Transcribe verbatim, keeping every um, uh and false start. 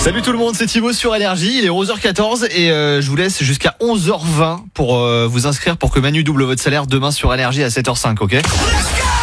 Salut tout le monde, c'est Thibaut sur Énergie, il est onze heures quatorze et euh, je vous laisse jusqu'à onze heures vingt pour euh, vous inscrire pour que Manu double votre salaire demain sur Énergie à sept heures cinq, ok ?